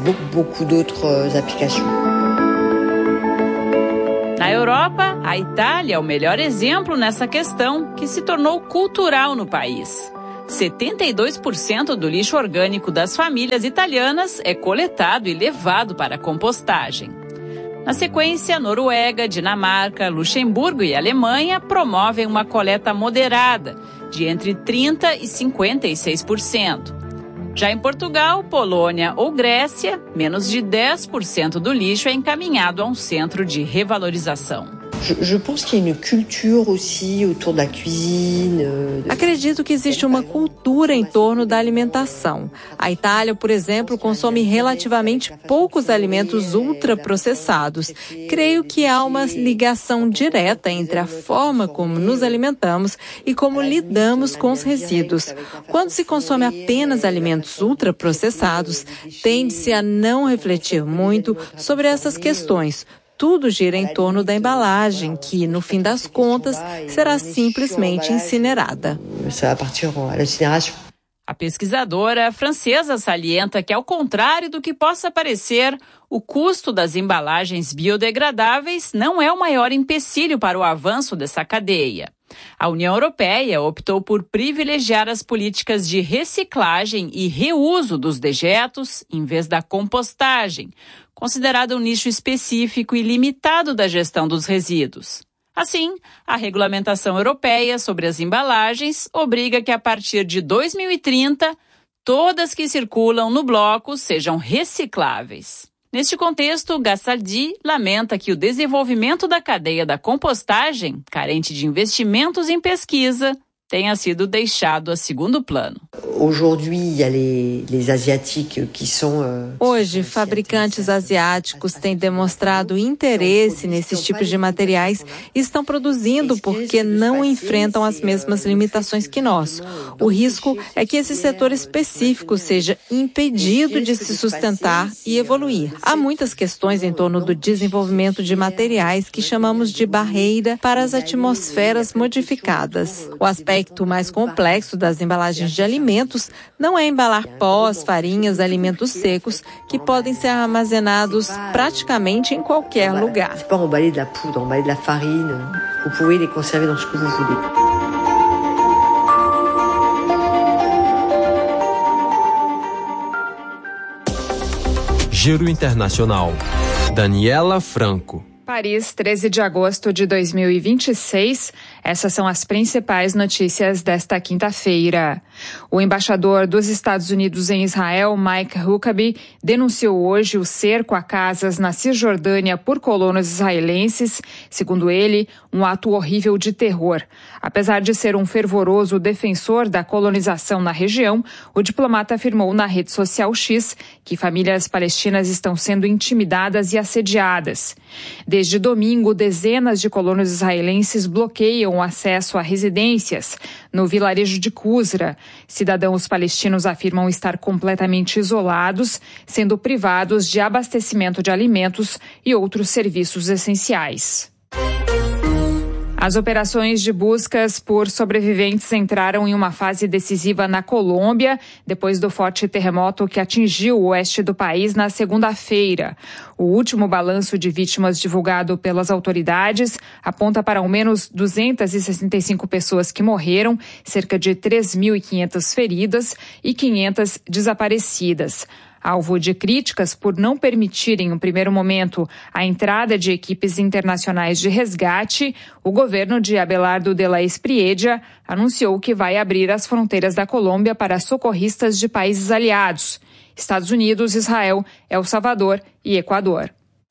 Na Europa, a Itália é o melhor exemplo nessa questão, que se tornou cultural no país. 72% do lixo orgânico das famílias italianas é coletado e levado para a compostagem. Na sequência, Noruega, Dinamarca, Luxemburgo e Alemanha promovem uma coleta moderada, de entre 30% e 56%. Já em Portugal, Polônia ou Grécia, menos de 10% do lixo é encaminhado a um centro de revalorização. Acredito que existe uma cultura em torno da alimentação. A Itália, por exemplo, consome relativamente poucos alimentos ultraprocessados. Creio que há uma ligação direta entre a forma como nos alimentamos e como lidamos com os resíduos. Quando se consome apenas alimentos ultraprocessados, tende-se a não refletir muito sobre essas questões. Tudo gira em torno da embalagem, que, no fim das contas, será simplesmente incinerada. A pesquisadora francesa salienta que, ao contrário do que possa parecer, o custo das embalagens biodegradáveis não é o maior empecilho para o avanço dessa cadeia. A União Europeia optou por privilegiar as políticas de reciclagem e reuso dos dejetos em vez da compostagem, considerado um nicho específico e limitado da gestão dos resíduos. Assim, a regulamentação europeia sobre as embalagens obriga que, a partir de 2030, todas que circulam no bloco sejam recicláveis. Neste contexto, Gassaldi lamenta que o desenvolvimento da cadeia da compostagem, carente de investimentos em pesquisa, tenha sido deixado a segundo plano. Hoje, fabricantes asiáticos têm demonstrado interesse nesses tipos de materiais e estão produzindo porque não enfrentam as mesmas limitações que nós. O risco é que esse setor específico seja impedido de se sustentar e evoluir. Há muitas questões em torno do desenvolvimento de materiais que chamamos de barreira para as atmosferas modificadas. O aspecto mais complexo das embalagens de alimentos não é embalar pós, farinhas, alimentos secos que podem ser armazenados praticamente em qualquer lugar. C'est pas emballer de la poudre, emballer de la farine. Vous pouvez les conserver dans ce que vous voulez. Giro Internacional. Daniela Franco. Paris, 13 de agosto de 2026. Essas são as principais notícias desta quinta-feira. O embaixador dos Estados Unidos em Israel, Mike Huckabee, denunciou hoje o cerco a casas na Cisjordânia por colonos israelenses, segundo ele, um ato horrível de terror. Apesar de ser um fervoroso defensor da colonização na região, o diplomata afirmou na rede social X que famílias palestinas estão sendo intimidadas e assediadas. Desde domingo, dezenas de colonos israelenses bloqueiam o acesso a residências no vilarejo de Kusra. Cidadãos palestinos afirmam estar completamente isolados, sendo privados de abastecimento de alimentos e outros serviços essenciais. As operações de buscas por sobreviventes entraram em uma fase decisiva na Colômbia, depois do forte terremoto que atingiu o oeste do país na segunda-feira. O último balanço de vítimas divulgado pelas autoridades aponta para ao menos 265 pessoas que morreram, cerca de 3.500 feridas e 500 desaparecidas. Alvo de críticas por não permitir, em um primeiro momento, a entrada de equipes internacionais de resgate, o governo de Abelardo de la Espriella anunciou que vai abrir as fronteiras da Colômbia para socorristas de países aliados: Estados Unidos, Israel, El Salvador e Equador.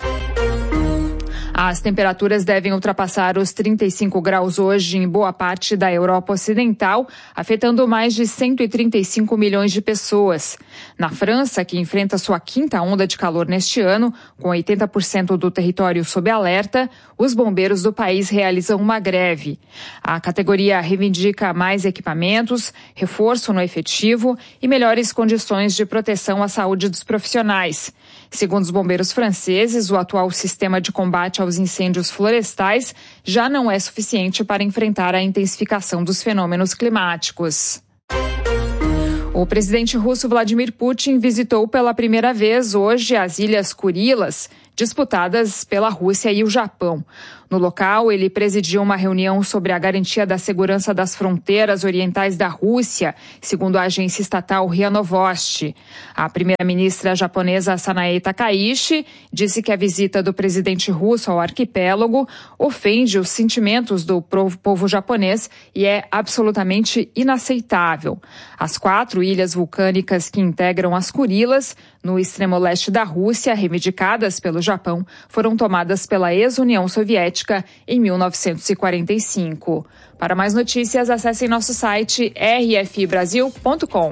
As temperaturas devem ultrapassar os 35 graus hoje em boa parte da Europa Ocidental, afetando mais de 135 milhões de pessoas. Na França, que enfrenta sua quinta onda de calor neste ano, com 80% do território sob alerta, os bombeiros do país realizam uma greve. A categoria reivindica mais equipamentos, reforço no efetivo e melhores condições de proteção à saúde dos profissionais. Segundo os bombeiros franceses, o atual sistema de combate aos incêndios florestais já não é suficiente para enfrentar a intensificação dos fenômenos climáticos. O presidente russo Vladimir Putin visitou pela primeira vez hoje as Ilhas Kurilas, disputadas pela Rússia e o Japão. No local, ele presidiu uma reunião sobre a garantia da segurança das fronteiras orientais da Rússia, segundo a agência estatal RIA Novosti. A primeira-ministra japonesa Sanae Takaichi disse que a visita do presidente russo ao arquipélago ofende os sentimentos do povo japonês e é absolutamente inaceitável. As 4 ilhas vulcânicas que integram as Kurilas, no extremo leste da Rússia, reivindicadas pelo Japão, foram tomadas pela ex-União Soviética em 1945. Para mais notícias, acessem nosso site rfibrasil.com.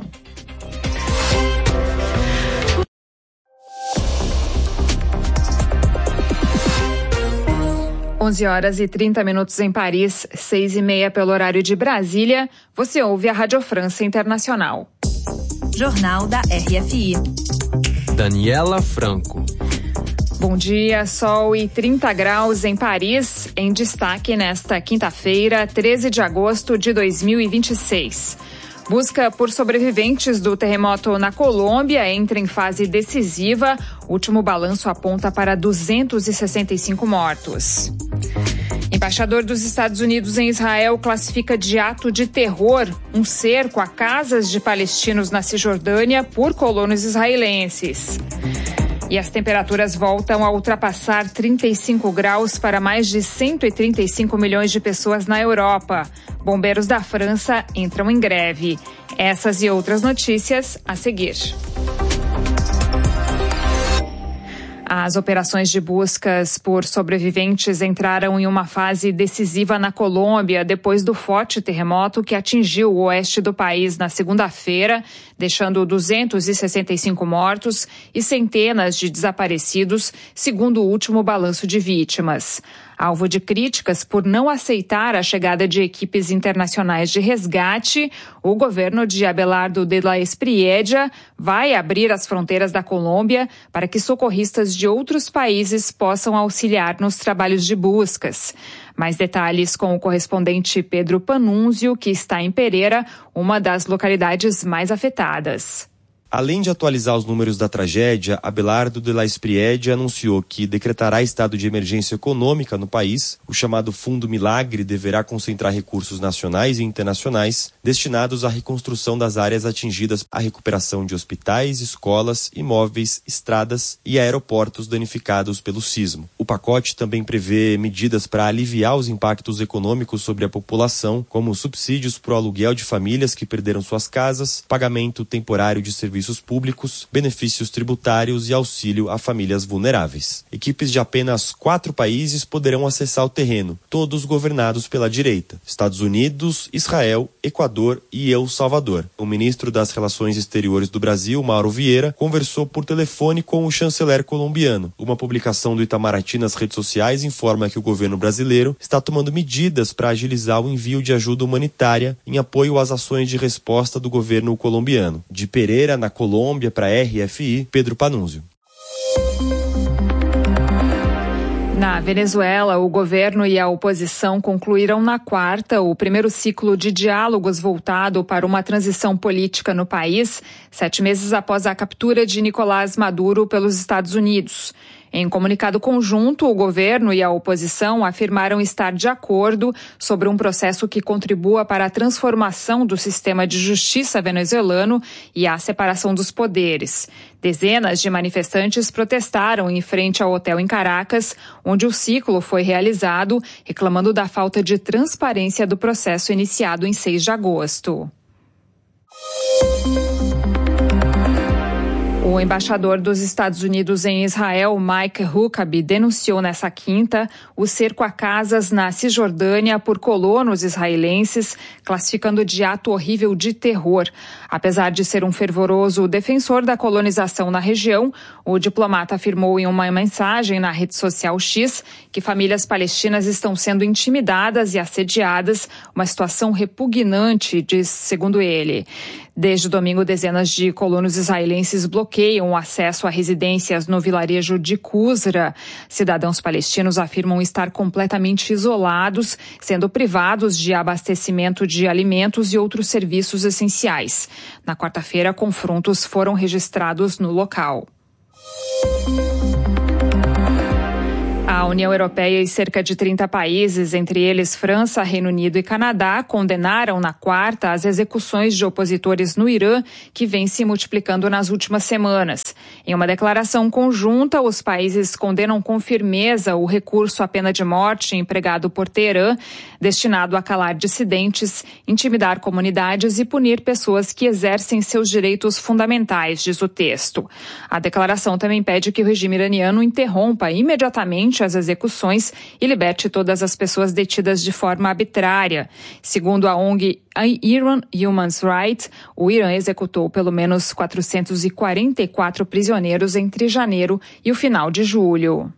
Horas e 30 minutos em Paris, 6:30 pelo horário de Brasília. Você ouve a Rádio França Internacional. Jornal da RFI. Daniela Franco. Bom dia, sol e 30 graus em Paris, em destaque nesta quinta-feira, 13 de agosto de 2026. Busca por sobreviventes do terremoto na Colômbia entra em fase decisiva. O último balanço aponta para 265 mortos. Embaixador dos Estados Unidos em Israel classifica de ato de terror um cerco a casas de palestinos na Cisjordânia por colonos israelenses. E as temperaturas voltam a ultrapassar 35 graus para mais de 135 milhões de pessoas na Europa. Bombeiros da França entram em greve. Essas e outras notícias a seguir. As operações de buscas por sobreviventes entraram em uma fase decisiva na Colômbia depois do forte terremoto que atingiu o oeste do país na segunda-feira, deixando 265 mortos e centenas de desaparecidos, segundo o último balanço de vítimas. Alvo de críticas por não aceitar a chegada de equipes internacionais de resgate, o governo de Abelardo de la Espriella vai abrir as fronteiras da Colômbia para que socorristas de outros países possam auxiliar nos trabalhos de buscas. Mais detalhes com o correspondente Pedro Panunzio, que está em Pereira, uma das localidades mais afetadas. Além de atualizar os números da tragédia, Abelardo de la Espriella anunciou que decretará estado de emergência econômica no país. O chamado Fundo Milagre deverá concentrar recursos nacionais e internacionais destinados à reconstrução das áreas atingidas, à recuperação de hospitais, escolas, imóveis, estradas e aeroportos danificados pelo sismo. O pacote também prevê medidas para aliviar os impactos econômicos sobre a população, como subsídios para o aluguel de famílias que perderam suas casas, pagamento temporário de serviços públicos, benefícios tributários e auxílio a famílias vulneráveis. Equipes de apenas 4 países poderão acessar o terreno, todos governados pela direita: Estados Unidos, Israel, Equador e El Salvador. O ministro das Relações Exteriores do Brasil, Mauro Vieira, conversou por telefone com o chanceler colombiano. Uma publicação do Itamaraty nas redes sociais informa que o governo brasileiro está tomando medidas para agilizar o envio de ajuda humanitária em apoio às ações de resposta do governo colombiano. De Pereira, na Colômbia, para a RFI, Pedro Panunzio. Na Venezuela, o governo e a oposição concluíram na quarta o primeiro ciclo de diálogos voltado para uma transição política no país, 7 meses após a captura de Nicolás Maduro pelos Estados Unidos. Em comunicado conjunto, o governo e a oposição afirmaram estar de acordo sobre um processo que contribua para a transformação do sistema de justiça venezuelano e a separação dos poderes. Dezenas de manifestantes protestaram em frente ao hotel em Caracas, onde o ciclo foi realizado, reclamando da falta de transparência do processo iniciado em 6 de agosto. O embaixador dos Estados Unidos em Israel, Mike Huckabee, denunciou nesta quinta o cerco a casas na Cisjordânia por colonos israelenses, classificando de ato horrível de terror. Apesar de ser um fervoroso defensor da colonização na região, o diplomata afirmou em uma mensagem na rede social X que famílias palestinas estão sendo intimidadas e assediadas, uma situação repugnante, segundo ele. Desde domingo, dezenas de colonos israelenses bloqueiam o acesso a residências no vilarejo de Qusra. Cidadãos palestinos afirmam estar completamente isolados, sendo privados de abastecimento de alimentos e outros serviços essenciais. Na quarta-feira, confrontos foram registrados no local. A União Europeia e cerca de 30 países, entre eles França, Reino Unido e Canadá, condenaram na quarta as execuções de opositores no Irã, que vêm se multiplicando nas últimas semanas. Em uma declaração conjunta, os países condenam com firmeza o recurso à pena de morte empregado por Teherã, destinado a calar dissidentes, intimidar comunidades e punir pessoas que exercem seus direitos fundamentais, diz o texto. A declaração também pede que o regime iraniano interrompa imediatamente as execuções e liberte todas as pessoas detidas de forma arbitrária. Segundo a ONG Iran Human Rights, o Irã executou pelo menos 444 prisioneiros entre janeiro e o final de julho.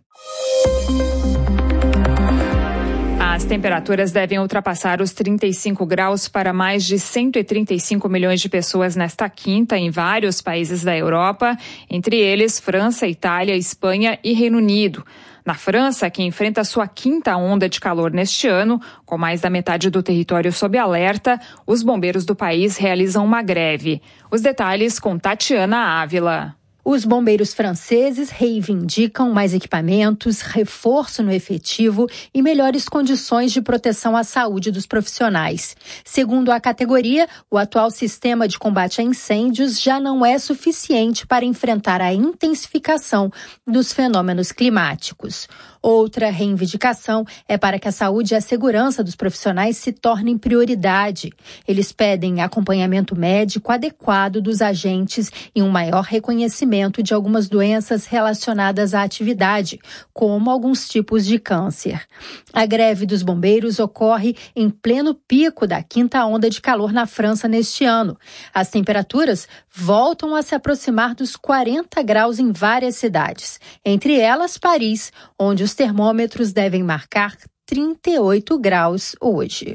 As temperaturas devem ultrapassar os 35 graus para mais de 135 milhões de pessoas nesta quinta em vários países da Europa, entre eles França, Itália, Espanha e Reino Unido. Na França, que enfrenta sua quinta onda de calor neste ano, com mais da metade do território sob alerta, os bombeiros do país realizam uma greve. Os detalhes com Tatiana Ávila. Os bombeiros franceses reivindicam mais equipamentos, reforço no efetivo e melhores condições de proteção à saúde dos profissionais. Segundo a categoria, o atual sistema de combate a incêndios já não é suficiente para enfrentar a intensificação dos fenômenos climáticos. Outra reivindicação é para que a saúde e a segurança dos profissionais se tornem prioridade. Eles pedem acompanhamento médico adequado dos agentes e um maior reconhecimento de algumas doenças relacionadas à atividade, como alguns tipos de câncer. A greve dos bombeiros ocorre em pleno pico da quinta onda de calor na França neste ano. As temperaturas voltam a se aproximar dos 40 graus em várias cidades, entre elas Paris, onde os termômetros devem marcar 38 graus hoje.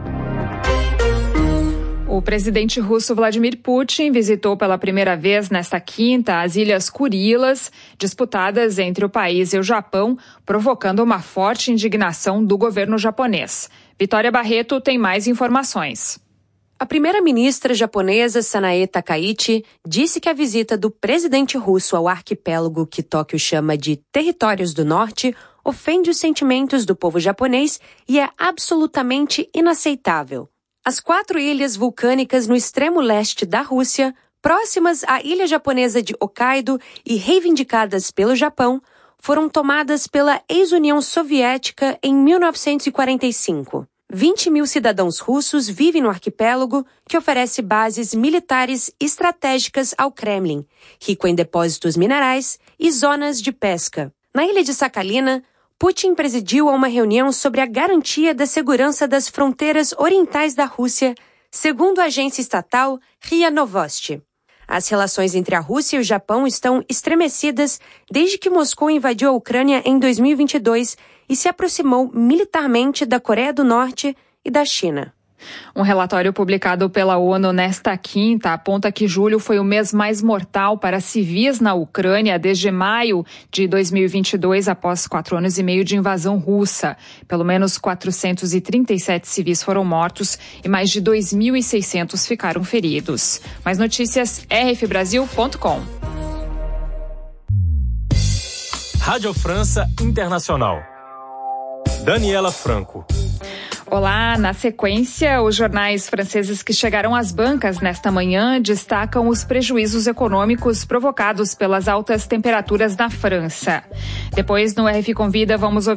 O presidente russo Vladimir Putin visitou pela primeira vez nesta quinta as Ilhas Kurilas, disputadas entre o país e o Japão, provocando uma forte indignação do governo japonês. Vitória Barreto tem mais informações. A primeira-ministra japonesa Sanae Takaichi disse que a visita do presidente russo ao arquipélago que Tóquio chama de Territórios do Norte ofende os sentimentos do povo japonês e é absolutamente inaceitável. As 4 ilhas vulcânicas no extremo leste da Rússia, próximas à ilha japonesa de Hokkaido e reivindicadas pelo Japão, foram tomadas pela ex-União Soviética em 1945. 20 mil cidadãos russos vivem no arquipélago, que oferece bases militares estratégicas ao Kremlin, rico em depósitos minerais e zonas de pesca. Na ilha de Sakhalina, Putin presidiu a uma reunião sobre a garantia da segurança das fronteiras orientais da Rússia, segundo a agência estatal RIA Novosti. As relações entre a Rússia e o Japão estão estremecidas desde que Moscou invadiu a Ucrânia em 2022 e se aproximou militarmente da Coreia do Norte e da China. Um relatório publicado pela ONU nesta quinta aponta que julho foi o mês mais mortal para civis na Ucrânia desde maio de 2022, após 4 anos e meio de invasão russa. Pelo menos 437 civis foram mortos e mais de 2.600 ficaram feridos. Mais notícias, rfbrasil.com. Rádio França Internacional. Daniela Franco. Olá, na sequência, os jornais franceses que chegaram às bancas nesta manhã destacam os prejuízos econômicos provocados pelas altas temperaturas na França. Depois, no RF Convida, vamos ouvir